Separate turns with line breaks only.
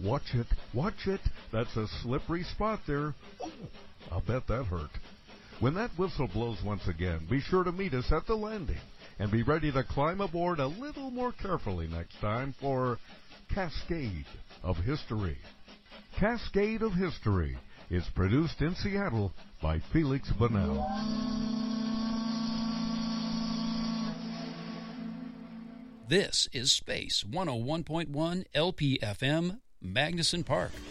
Watch it, watch it. That's a slippery spot there. Oh, I'll bet that hurt. When that whistle blows once again, be sure to meet us at the landing and be ready to climb aboard a little more carefully next time for Cascade of History. Cascade of History is produced in Seattle by Felix Bunnell.
This is Space 101.1 LPFM, Magnuson Park.